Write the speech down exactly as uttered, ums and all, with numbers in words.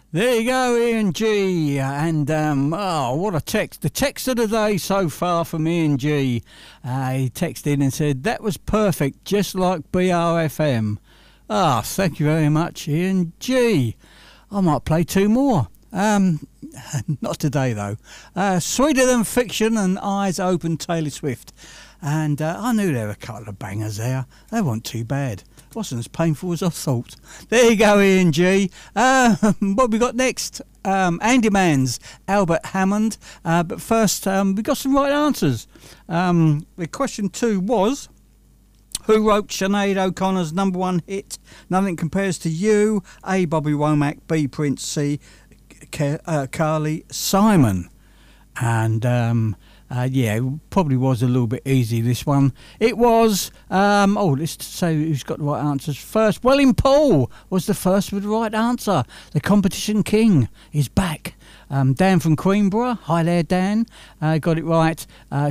There you go, Ian G. And, um, oh, what a text. The text of the day so far from Ian G. Uh, he texted in and said, that was perfect, just like B R F M. Ah, oh, thank you very much, Ian G. I might play two more. Um, not today, though. Uh, Sweeter Than Fiction and Eyes Open, Taylor Swift. And uh, I knew there were a couple of bangers there. They weren't too bad. Wasn't as painful as I thought. There you go, Ian G. Uh, what we got next? Um, Andy Mann's Albert Hammond. Uh, but first, um, we got some right answers. Um, the question two was, who wrote Sinead O'Connor's number one hit, Nothing Compares to You? A. Bobby Womack, B. Prince, C. Ke- uh, Carly Simon. And um, uh, yeah, it probably was a little bit easy, this one. It was, um, oh, let's say who's got the right answers first. Welling Paul was the first with the right answer. The competition king is back. Um, Dan from Queenborough, hi there Dan, uh, got it right. Uh,